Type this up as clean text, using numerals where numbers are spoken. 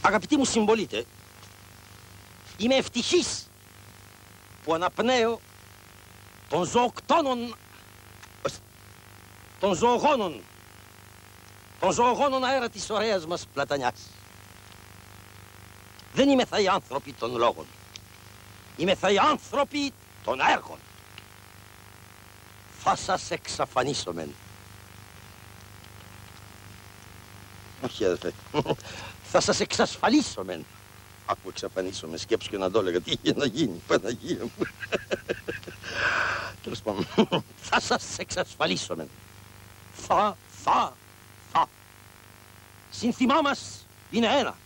Αγαπητοί μου συμπολίτε, είμαι ευτυχής που αναπνέω των ζωοκτώνων, των ζωογόνων αέρα της ωραίας μας Πλατανιάς. Δεν είμαι θα οι άνθρωποι των λόγων. Είμαι θα οι άνθρωποι των έργων. Θα σας εξαφανίσομεν. Όχι, αδελφέ. Θα σας εξασφαλίσομεν. Άκου εξαφανίσομεν, σκέψου και να το έλεγα. Τι είχε να γίνει, Παναγία μου. Τέλος πάντων, θα σας εξασφαλίσομεν. Θα. Σύνθημά μας είναι ένα.